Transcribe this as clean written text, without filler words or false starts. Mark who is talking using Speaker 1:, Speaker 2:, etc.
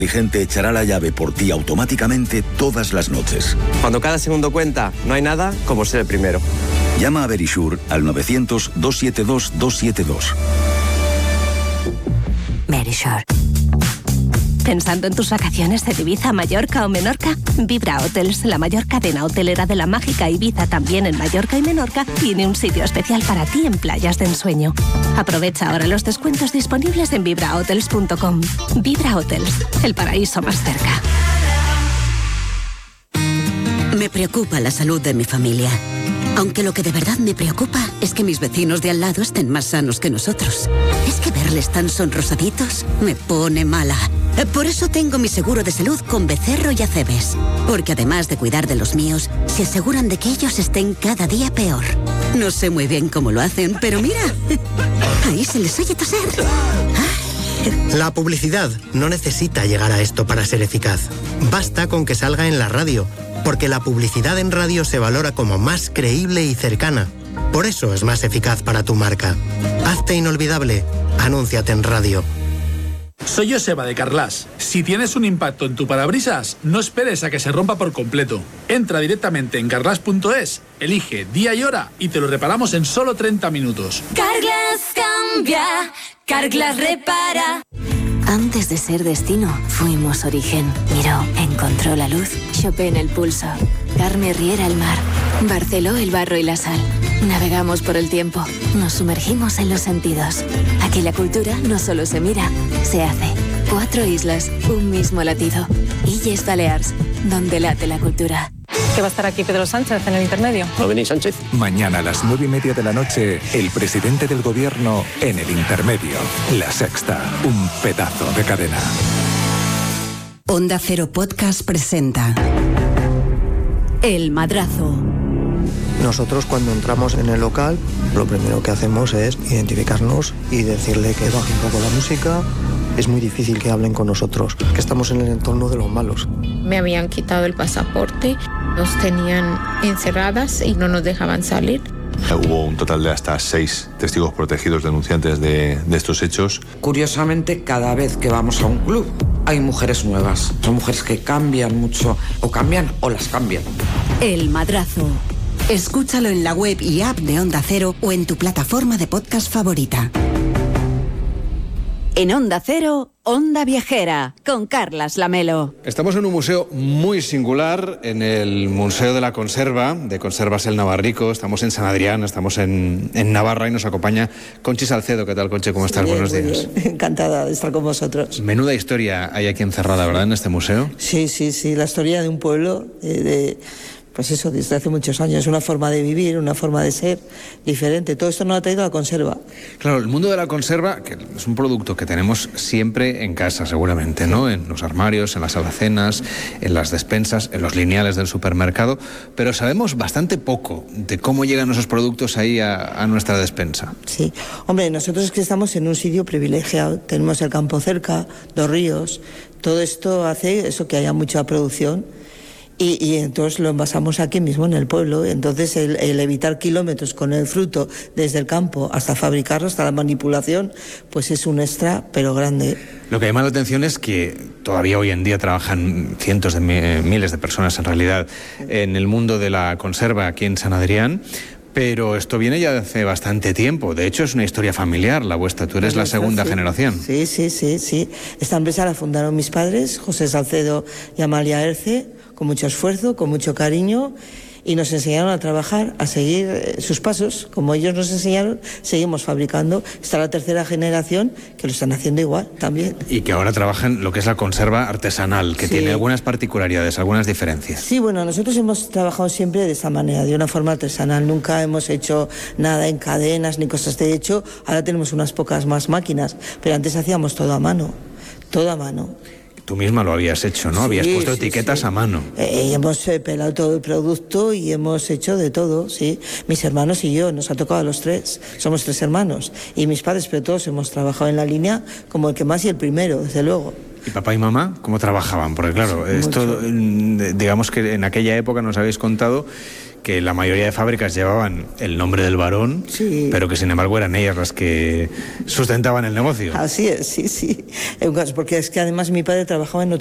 Speaker 1: inteligente echará la llave por ti automáticamente todas las noches.
Speaker 2: Cuando cada segundo cuenta, no hay nada como ser el primero.
Speaker 1: Llama a Verisure al 900-272-272.
Speaker 3: Verisure. ¿Pensando en tus vacaciones de Ibiza, Mallorca o Menorca? Vibra Hotels, la mayor cadena hotelera de la mágica Ibiza, también en Mallorca y Menorca, tiene un sitio especial para ti en playas de ensueño. Aprovecha ahora los descuentos disponibles en vibrahotels.com. Vibra Hotels, el paraíso más cerca.
Speaker 4: Me preocupa la salud de mi familia. Aunque lo que de verdad me preocupa es que mis vecinos de al lado estén más sanos que nosotros. Es que verles tan sonrosaditos me pone mala. Por eso tengo mi seguro de salud con Becerro y Acebes. Porque además de cuidar de los míos, se aseguran de que ellos estén cada día peor. No sé muy bien cómo lo hacen, pero mira, ahí se les oye toser.
Speaker 5: La publicidad no necesita llegar a esto para ser eficaz. Basta con que salga en la radio, porque la publicidad en radio se valora como más creíble y cercana. Por eso es más eficaz para tu marca. Hazte inolvidable. Anúnciate en radio.
Speaker 6: Soy Joseba de Carglass. Si tienes un impacto en tu parabrisas, no esperes a que se rompa por completo. Entra directamente en carglass.es, elige día y hora y te lo reparamos en solo 30 minutos.
Speaker 7: Carglass cambia, Carglass repara.
Speaker 8: Antes de ser destino, fuimos origen. Miró, encontró la luz, Chopin el pulso, Carme Riera el mar, Barceló el barro y la sal. Navegamos por el tiempo, nos sumergimos en los sentidos. Aquí la cultura no solo se mira, se hace. 4 islas, un mismo latido. Illes Balears, donde late la cultura.
Speaker 9: Que va a estar aquí Pedro Sánchez en el intermedio.
Speaker 2: ¿No venís, Sánchez?
Speaker 10: Mañana a las 9:30 de la noche, el presidente del gobierno en el intermedio. La Sexta, un pedazo de cadena.
Speaker 11: Onda Cero Podcast presenta El Madrazo.
Speaker 12: Nosotros cuando entramos en el local, lo primero que hacemos es identificarnos y decirle que baje un poco la música. Es muy difícil que hablen con nosotros, que estamos en el entorno de los malos.
Speaker 13: Me habían quitado el pasaporte, nos tenían encerradas y no nos dejaban salir.
Speaker 14: Hubo un total de hasta 6 testigos protegidos denunciantes de estos hechos.
Speaker 15: Curiosamente, cada vez que vamos a un club hay mujeres nuevas. Son mujeres que cambian mucho, o cambian o las cambian.
Speaker 11: El Madrazo. Escúchalo en la web y app de Onda Cero o en tu plataforma de podcast favorita. En Onda Cero, Onda Viajera, con Carlas Lamelo.
Speaker 16: Estamos en un museo muy singular, en el Museo de la Conserva, de Conservas el Navarrico. Estamos en San Adrián, estamos en Navarra y nos acompaña Conchi Salcedo. ¿Qué tal, Conchi? ¿Cómo estás?
Speaker 17: Bien,
Speaker 16: buenos días.
Speaker 17: Bien. Encantada de estar con vosotros.
Speaker 16: Menuda historia hay aquí encerrada, ¿verdad?, en este museo.
Speaker 17: Sí, la historia de un pueblo, pues eso, desde hace muchos años, una forma de vivir, una forma de ser diferente. Todo esto nos ha traído la conserva.
Speaker 16: Claro, el mundo de la conserva, que es un producto que tenemos siempre en casa, seguramente, ¿no? En los armarios, en las alacenas, en las despensas, en los lineales del supermercado, pero sabemos bastante poco de cómo llegan esos productos ahí a nuestra despensa.
Speaker 17: Sí, hombre, nosotros es que estamos en un sitio privilegiado, tenemos el campo cerca, 2 ríos, todo esto hace eso, que haya mucha producción. Y entonces lo envasamos aquí mismo en el pueblo. Entonces el evitar kilómetros con el fruto desde el campo hasta fabricarlo, hasta la manipulación, pues es un extra, pero grande.
Speaker 16: Lo que llama la atención es que todavía hoy en día trabajan cientos de miles de personas en realidad en el mundo de la conserva aquí en San Adrián. Pero esto viene ya de hace bastante tiempo. De hecho, es una historia familiar la vuestra. Tú eres la segunda generación.
Speaker 17: Sí. Esta empresa la fundaron mis padres, José Salcedo y Amalia Erce, con mucho esfuerzo, con mucho cariño, y nos enseñaron a trabajar, a seguir sus pasos. Como ellos nos enseñaron, seguimos fabricando. Está la 3ª generación que lo están haciendo igual también.
Speaker 16: Y que ahora trabajan lo que es la conserva artesanal, que tiene algunas particularidades, algunas diferencias.
Speaker 17: Sí, bueno, nosotros hemos trabajado siempre de esta manera, de una forma artesanal. Nunca hemos hecho nada en cadenas ni cosas de hecho. Ahora tenemos unas pocas más máquinas, pero antes hacíamos todo a mano, todo a mano.
Speaker 16: Tú misma lo habías hecho, ¿no? Habías puesto etiquetas a mano.
Speaker 17: Hemos pelado todo el producto y hemos hecho de todo, sí. Mis hermanos y yo, nos ha tocado a los 3. Somos 3 hermanos. Y mis padres, pero todos hemos trabajado en la línea como el que más y el primero, desde luego.
Speaker 16: ¿Y papá y mamá cómo trabajaban? Porque claro, esto, digamos que en aquella época nos habéis contado que la mayoría de fábricas llevaban el nombre del varón, pero que sin embargo eran ellas las que sustentaban el negocio.
Speaker 17: Así es, sí. Porque es que además mi padre trabajaba en